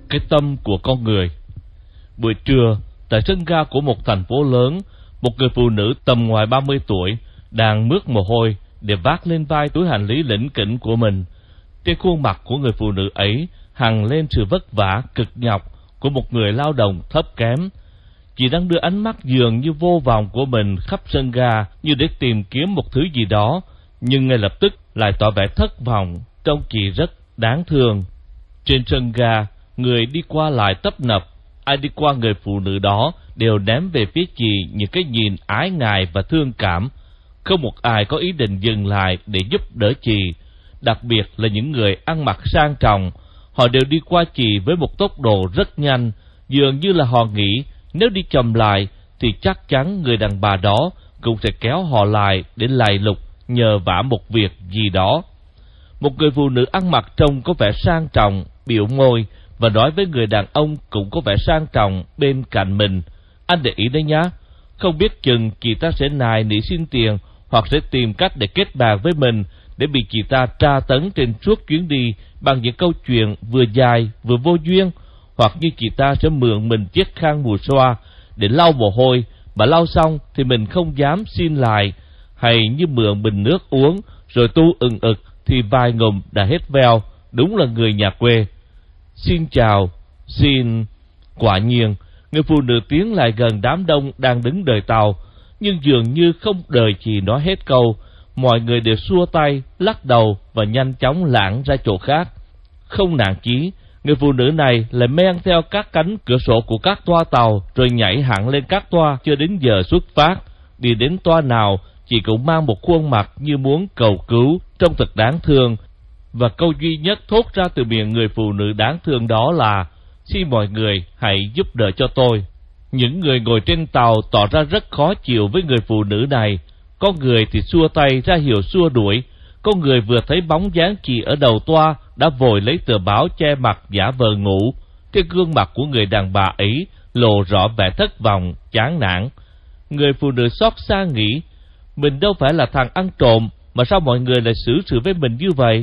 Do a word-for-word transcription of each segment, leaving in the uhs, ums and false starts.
cái tâm của con người. Buổi trưa, tại sân ga của một thành phố lớn, một người phụ nữ tầm ngoài ba mươi tuổi đang mướt mồ hôi để vác lên vai túi hành lý lỉnh kỉnh của mình. Trên khuôn mặt của người phụ nữ ấy hằn lên sự vất vả cực nhọc của một người lao động thấp kém. Chị đang đưa ánh mắt dường như vô vọng của mình khắp sân ga như để tìm kiếm một thứ gì đó, nhưng ngay lập tức lại tỏ vẻ thất vọng, trông chị rất đáng thương. Trên sân ga, người đi qua lại tấp nập, ai đi qua người phụ nữ đó đều ném về phía chị những cái nhìn ái ngại và thương cảm. Không một ai có ý định dừng lại để giúp đỡ chị, đặc biệt là những người ăn mặc sang trọng. Họ đều đi qua chị với một tốc độ rất nhanh, dường như là họ nghĩ nếu đi chậm lại thì chắc chắn người đàn bà đó cũng sẽ kéo họ lại để lạy lục nhờ vả một việc gì đó. Một người phụ nữ ăn mặc trông có vẻ sang trọng biểu môi và nói với người đàn ông cũng có vẻ sang trọng bên cạnh mình: "Anh để ý đấy nhá, không biết chừng chị ta sẽ nài nỉ xin tiền hoặc sẽ tìm cách để kết bạn với mình để bị chị ta tra tấn trên suốt chuyến đi bằng những câu chuyện vừa dài vừa vô duyên, hoặc như chị ta sẽ mượn mình chiếc khăn mùi xoa để lau mồ hôi, mà lau xong thì mình không dám xin lại, hay như mượn bình nước uống rồi tu ừng ực thì vài ngụm đã hết veo. Đúng là người nhà quê." "Xin chào, xin..." Quả nhiên, người phụ nữ tiến lại gần đám đông đang đứng đợi tàu, nhưng dường như không đợi chị nói hết câu, mọi người đều xua tay, lắc đầu và nhanh chóng lảng ra chỗ khác. Không nản chí, người phụ nữ này lại men theo các cánh cửa sổ của các toa tàu rồi nhảy hẳn lên các toa cho đến giờ xuất phát. Đi đến toa nào, chị cũng mang một khuôn mặt như muốn cầu cứu, trông thật đáng thương. Và câu duy nhất thốt ra từ miệng người phụ nữ đáng thương đó là: "Xin mọi người hãy giúp đỡ cho tôi." Những người ngồi trên tàu tỏ ra rất khó chịu với người phụ nữ này. Có người thì xua tay ra hiệu xua đuổi, có người vừa thấy bóng dáng chị ở đầu toa đã vội lấy tờ báo che mặt giả vờ ngủ. Trên gương mặt của người đàn bà ấy lộ rõ vẻ thất vọng, chán nản. Người phụ nữ xót xa nghĩ: mình đâu phải là thằng ăn trộm mà sao mọi người lại xử sự với mình như vậy.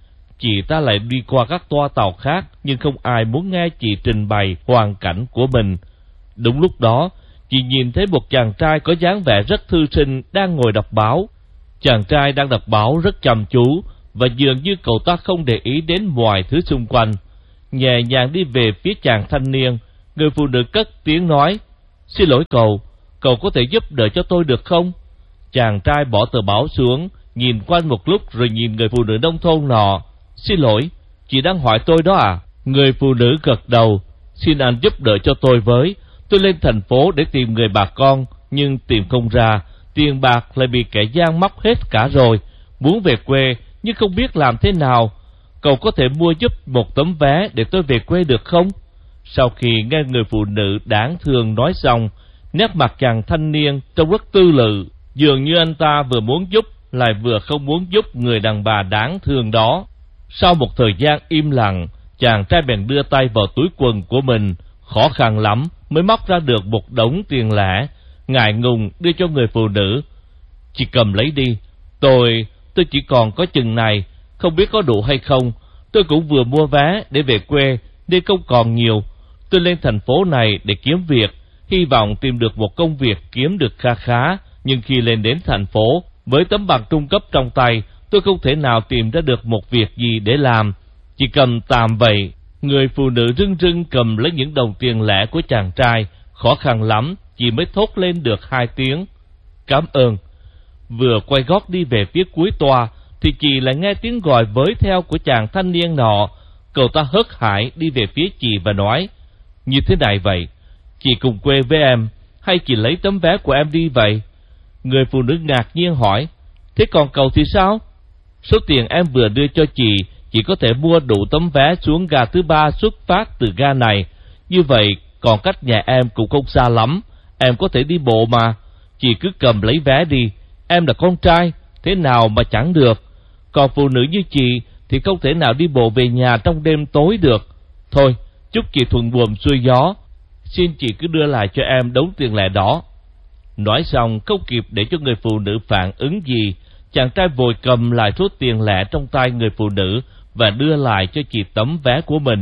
Chị ta lại đi qua các toa tàu khác, nhưng không ai muốn nghe chị trình bày hoàn cảnh của mình. Đúng lúc đó, chị nhìn thấy một chàng trai có dáng vẻ rất thư sinh đang ngồi đọc báo. Chàng trai đang đọc báo rất chăm chú, và dường như cậu ta không để ý đến mọi thứ xung quanh. Nhẹ nhàng đi về phía chàng thanh niên, người phụ nữ cất tiếng nói: "Xin lỗi cậu, cậu có thể giúp đỡ cho tôi được không?" Chàng trai bỏ tờ báo xuống, nhìn quanh một lúc rồi nhìn người phụ nữ nông thôn nọ: "Xin lỗi, chị đang hỏi tôi đó à?" Người phụ nữ gật đầu: "Xin anh giúp đỡ cho tôi với. Tôi lên thành phố để tìm người bà con, nhưng tìm không ra. Tiền bạc lại bị kẻ gian móc hết cả rồi. Muốn về quê nhưng không biết làm thế nào. Cậu có thể mua giúp một tấm vé để tôi về quê được không?" Sau khi nghe người phụ nữ đáng thương nói xong, nét mặt chàng thanh niên trông rất tư lự, dường như anh ta vừa muốn giúp lại vừa không muốn giúp người đàn bà đáng thương đó. Sau một thời gian im lặng, chàng trai bèn đưa tay vào túi quần của mình, khó khăn lắm mới móc ra được một đống tiền lẻ, ngại ngùng đưa cho người phụ nữ. "Chị cầm lấy đi, tôi tôi chỉ còn có chừng này, không biết có đủ hay không. Tôi cũng vừa mua vé để về quê nên không còn nhiều. Tôi lên thành phố này để kiếm việc, hy vọng tìm được một công việc kiếm được kha khá, nhưng khi lên đến thành phố với tấm bằng trung cấp trong tay, tôi không thể nào tìm ra được một việc gì để làm. Chỉ cầm tạm vậy." Người phụ nữ rưng rưng cầm lấy những đồng tiền lẻ của chàng trai, khó khăn lắm chị mới thốt lên được hai tiếng: "Cảm ơn." Vừa quay gót đi về phía cuối toa thì chị lại nghe tiếng gọi với theo của chàng thanh niên nọ. Cậu ta hớt hải đi về phía chị và nói: "Như thế này vậy, chị cùng quê với em, hay chị lấy tấm vé của em đi vậy?" Người phụ nữ ngạc nhiên hỏi: "Thế còn cậu thì sao?" "Số tiền em vừa đưa cho chị chỉ có thể mua đủ tấm vé xuống ga thứ ba xuất phát từ ga này. Như vậy còn cách nhà em cũng không xa lắm, em có thể đi bộ mà. Chị cứ cầm lấy vé đi, em là con trai, thế nào mà chẳng được. Còn phụ nữ như chị thì không thể nào đi bộ về nhà trong đêm tối được. Thôi, chúc chị thuận buồm xuôi gió. Xin chị cứ đưa lại cho em đống tiền lẻ đó." Nói xong không kịp để cho người phụ nữ phản ứng gì, chàng trai vội cầm lại số tiền lẻ trong tay người phụ nữ và đưa lại cho chị tấm vé của mình.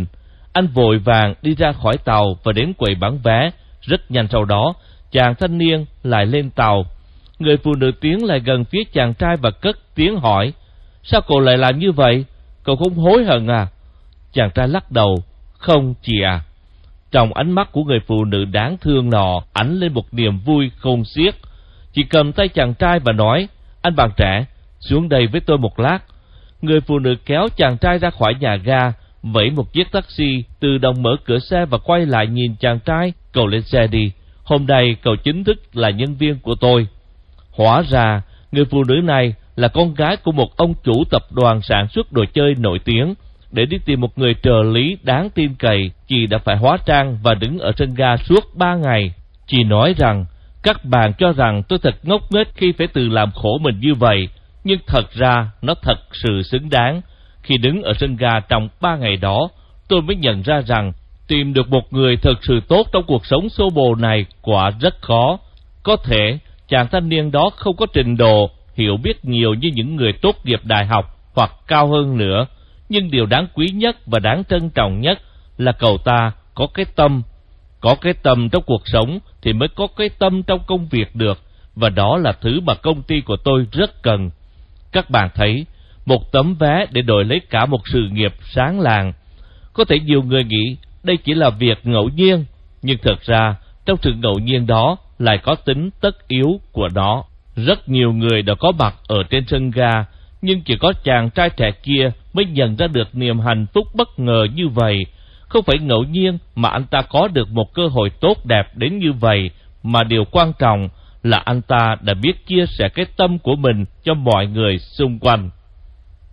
Anh vội vàng đi ra khỏi tàu và đến quầy bán vé. Rất nhanh sau đó, chàng thanh niên lại lên tàu. Người phụ nữ tiến lại gần phía chàng trai và cất tiếng hỏi: "Sao cậu lại làm như vậy? Cậu không hối hận à?" Chàng trai lắc đầu: "Không chị à." Trong ánh mắt của người phụ nữ đáng thương nọ ánh lên một niềm vui không xiết. Chị cầm tay chàng trai và nói: "Anh bạn trẻ, xuống đây với tôi một lát." Người phụ nữ kéo chàng trai ra khỏi nhà ga, vẫy một chiếc taxi, tự động mở cửa xe và quay lại nhìn chàng trai: "Cậu lên xe đi, hôm nay cậu chính thức là nhân viên của tôi." Hóa ra người phụ nữ này là con gái của một ông chủ tập đoàn sản xuất đồ chơi nổi tiếng. Để đi tìm một người trợ lý đáng tin cậy, chị đã phải hóa trang và đứng ở sân ga suốt ba ngày. Chị nói rằng: "Các bạn cho rằng tôi thật ngốc nghếch khi phải tự làm khổ mình như vậy, nhưng thật ra nó thật sự xứng đáng. Khi đứng ở sân ga trong ba ngày đó, tôi mới nhận ra rằng tìm được một người thật sự tốt trong cuộc sống xô bồ này quả rất khó. Có thể chàng thanh niên đó không có trình độ, hiểu biết nhiều như những người tốt nghiệp đại học hoặc cao hơn nữa, nhưng điều đáng quý nhất và đáng trân trọng nhất là cậu ta có cái tâm. Có cái tâm trong cuộc sống thì mới có cái tâm trong công việc được, và đó là thứ mà công ty của tôi rất cần." Các bạn thấy, một tấm vé để đổi lấy cả một sự nghiệp sáng lạng. Có thể nhiều người nghĩ đây chỉ là việc ngẫu nhiên, nhưng thật ra trong sự ngẫu nhiên đó lại có tính tất yếu của nó. Rất nhiều người đã có mặt ở trên sân ga, nhưng chỉ có chàng trai trẻ kia mới nhận ra được niềm hạnh phúc bất ngờ như vậy. Không phải ngẫu nhiên mà anh ta có được một cơ hội tốt đẹp đến như vậy, mà điều quan trọng là anh ta đã biết chia sẻ cái tâm của mình cho mọi người xung quanh.